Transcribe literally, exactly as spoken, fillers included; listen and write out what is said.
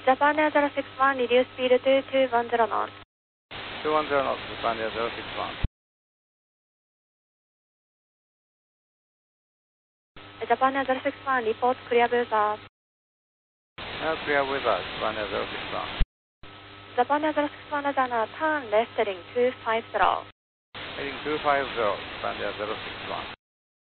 Japan Air zero six one, reduce speed to two one zero knots. two one zero knots, Japan Air zero six one. Japan Air zero six one, report clear weather. Uh, clear weather, Japan Air zero six one. Japan Air zero six one, Ajana, turn left heading two five zero. Heading two five zero, Japan Air zero six one.